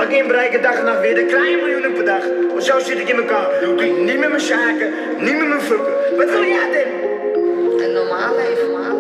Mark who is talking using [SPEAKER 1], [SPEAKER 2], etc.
[SPEAKER 1] Fucking bereiken dag en nacht weer de kleine miljoenen per dag. Want zo zit ik in elkaar. Doe ik niet met mijn zaken, niet met mijn fucken. Wat wil jij,